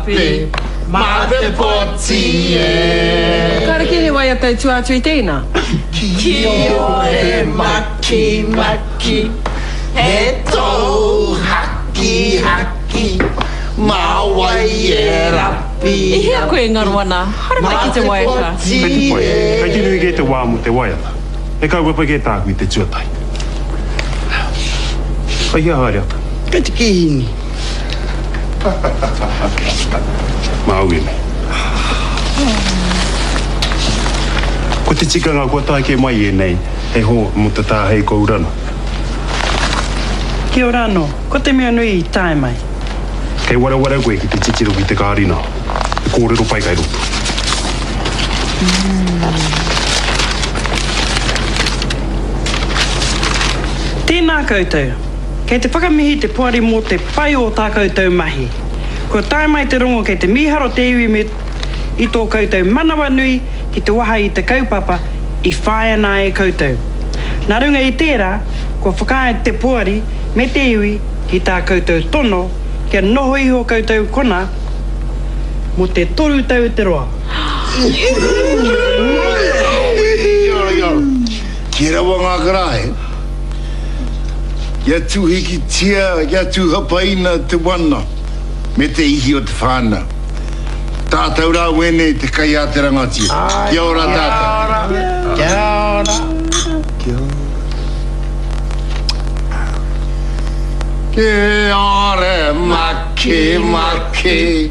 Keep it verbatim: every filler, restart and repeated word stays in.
lapi, ma te poti e. Kara kini wai a tau tua tui tēnā? Kio e maki maki, he tau haki haki, ma wai e lapi. I hea koe ngaruana, hara mai ki te waiata. Kei te pai, kei te nui kei te wā mo te waiata. E kau wapa kei tāku i te tuatai. Kai hea haere ata. Kei te kihini. Mau e me. Ko te tikanga kua tāke mai e nei, e ho mo te tā hei kou rana. Kia ora anō, ko te mea nui i tae mai. Kei wara wara koe ki te titiro ki te kārina. E kōrero pai kai roto. Tēnā koutou. Kei te whakamihi te puari mō te pai o tā koutou mahi. Kua tae mai te rongo kei te miharo te iwi me i tō koutou manawa nui ki te waha i te kaupapa i whae ana e koutou. Nā runga i tērā, kua whakae te puari me te iwi ki tā koutou tono kia noho iho koutou kona mo te toru tau te roa. Kia rawa ngā karae. Ia tu hiki tia, ia tu hapaina te wana, me te ihi o te whāna. Tātou rā wene te kai a te rangatia. Kia ora tātou. Kia ora. Kia ora. Kia ora, maki, maki.